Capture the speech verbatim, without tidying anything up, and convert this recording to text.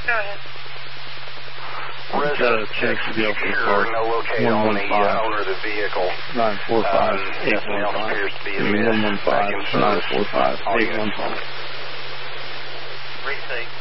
Go ahead. We've got a check to be able to start no locate on the uh, owner of the vehicle. nine four five, um, eight one five. appears to be a one one five, nine four five, eight one five. Retake.